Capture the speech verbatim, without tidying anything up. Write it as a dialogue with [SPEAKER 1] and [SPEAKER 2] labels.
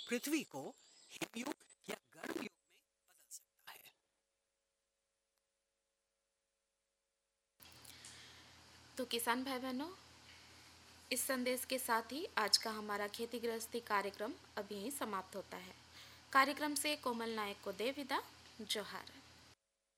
[SPEAKER 1] पृथ्वी को हिमयुग या गर्म युग में बदल सकता है।
[SPEAKER 2] तो किसान भाई बहनों, इस संदेश के साथ ही आज का हमारा खेती गृहस्थी कार्यक्रम अब यहीं समाप्त होता है। कार्यक्रम से कोमल नायक को दे विदा। जोहार।